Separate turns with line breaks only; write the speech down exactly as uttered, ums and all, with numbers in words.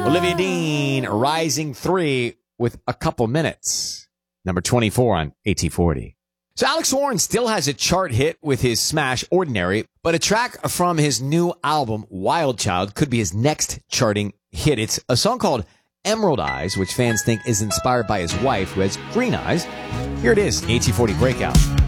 Olivia Dean, Rising three with a couple minutes. Number twenty-four on A T forty. So Alex Warren still has a chart hit with his smash Ordinary, but a track from his new album, Wild Child, could be his next charting hit. It's a song called Emerald Eyes, which fans think is inspired by his wife, who has green eyes. Here it is, A T forty Breakout.